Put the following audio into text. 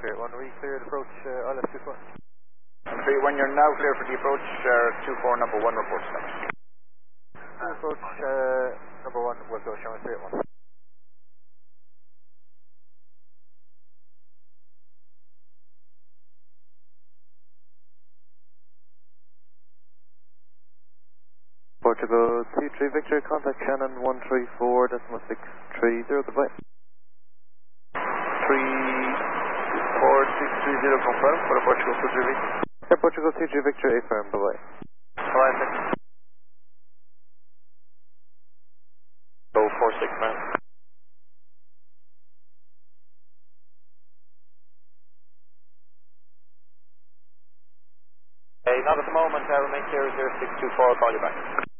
381, we cleared approach ILS 24. 381, you're now clear for the approach, 24 number 1 report status. Approach number 1 will go showing 381. Portugal T3 Victor, contact Shannon 134.630, goodbye. 34630 confirm for the Portugal T3 Victor. Yeah, Portugal T3 Victor, affirm, bye-bye. Alright, thanks. Go 46 man. Not at the moment, remain clear 0624, I'll call you back.